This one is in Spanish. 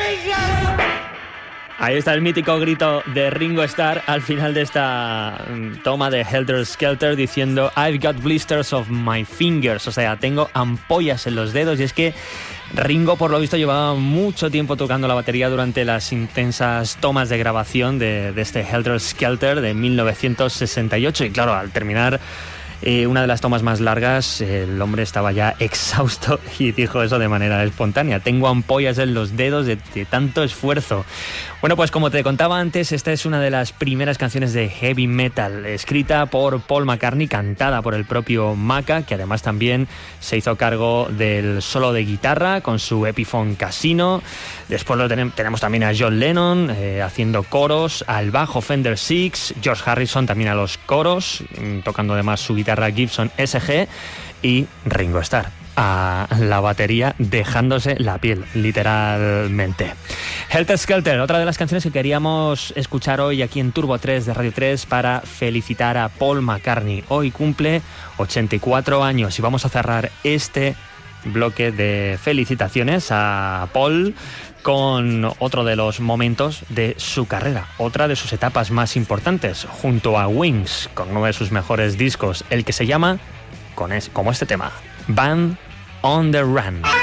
Ahí está el mítico grito de Ringo Starr al final de esta toma de Helter Skelter diciendo I've got blisters of my fingers, o sea, tengo ampollas en los dedos. Y es que Ringo, por lo visto, llevaba mucho tiempo tocando la batería durante las intensas tomas de grabación de este Helter Skelter de 1968 y claro, al terminar una de las tomas más largas, el hombre estaba ya exhausto y dijo eso de manera espontánea: tengo ampollas en los dedos de tanto esfuerzo. Bueno, pues como te contaba antes, esta es una de las primeras canciones de heavy metal, escrita por Paul McCartney, cantada por el propio Macca, que además también se hizo cargo del solo de guitarra con su Epiphone Casino. Después tenemos también a John Lennon haciendo coros, al bajo Fender Six, George Harrison también a los coros, tocando además su guitarra Gibson SG, y Ringo Starr a la batería, dejándose la piel, literalmente. Helter Skelter, otra de las canciones que queríamos escuchar hoy aquí en Turbo 3 de Radio 3 para felicitar a Paul McCartney. Hoy cumple 84 años y vamos a cerrar este bloque de felicitaciones a Paul con otro de los momentos de su carrera, otra de sus etapas más importantes, junto a Wings, con uno de sus mejores discos, el que se llama como este tema, Band on the Run.